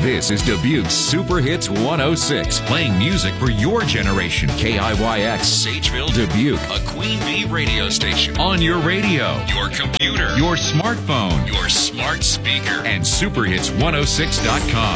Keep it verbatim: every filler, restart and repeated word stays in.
This is Dubuque's Super Hits one oh six, playing music for your generation. K I Y X, Sageville, Dubuque, a Queen Bee radio station. On your radio, your computer, your smartphone, your smart speaker, and super hits one oh six dot com.